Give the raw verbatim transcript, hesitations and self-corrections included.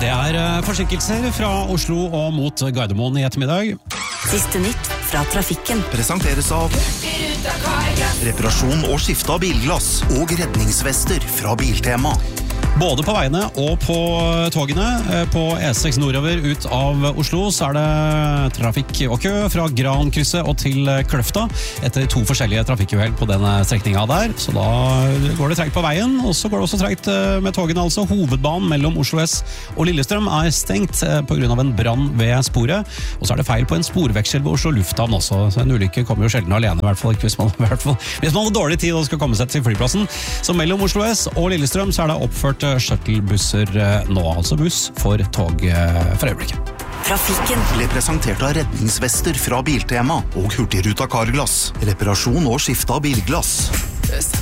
Det er forsinkelser fra Oslo og mot Gardermoen i ettermiddag. Siste nytt fra trafikken. Presenteres av reparasjon og skifte av bilglass og redningsvester fra Biltema. Både på veiene og på togene. På E seks nordover ut av Oslo så er det trafikk og kø fra Grankrysset og til Kløfta etter to forskjellige trafikkuhell på denne strekningen der. Så da går det tregt på veien, og så går det også tregt med togene. Altså hovedbanen mellom Oslo S og Lillestrøm er stengt på grunn av en brann ved sporet. Og så er det feil på en sporveksel ved Oslo Lufthavn også. Så en ulykke kommer jo sjelden alene, i hvert fall ikke hvis man, i hvert fall, hvis man har dårlig tid og skal komme seg til flyplassen. Så mellom Oslo S og Lillestrøm så er det oppført shuttlebusser nå, altså buss for tog for øyeblikket. Trafikken ble presentert av redningsvester fra Biltema og Hurtigruta Carglass. Reparasjon og skifte av bilglass.